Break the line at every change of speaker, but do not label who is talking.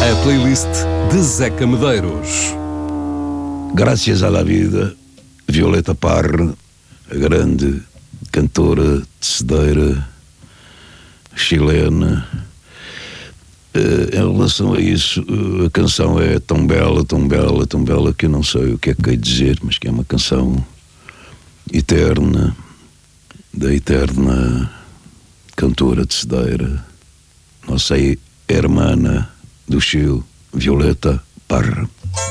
A playlist de Zeca Medeiros.
Graças à vida, Violeta Parra, a grande cantora, tecedeira, chilena. Em relação a isso, a canção é tão bela, tão bela, tão bela que eu não sei o que é que hei de dizer, mas que é uma canção eterna, da eterna cantora tecedeira, nossa hermana do Chile, Violeta Parra.